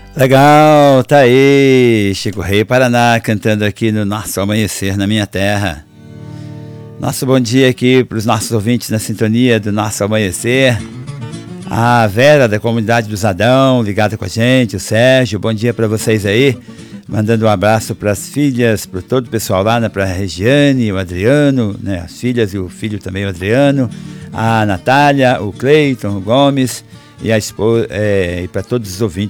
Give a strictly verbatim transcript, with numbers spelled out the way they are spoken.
Legal, tá aí, Chico Rei Paraná cantando aqui no Nosso Amanhecer na Minha Terra. Nosso bom dia aqui para os nossos ouvintes na sintonia do Nosso Amanhecer. A Vera da comunidade dos Adão ligada com a gente, o Sérgio, bom dia para vocês aí. Mandando um abraço para as filhas, para todo o pessoal lá, né, para a Regiane, o Adriano, né, as filhas e o filho também, o Adriano, a Natália, o Cleiton, o Gomes e a esposa, é, e para todos os ouvintes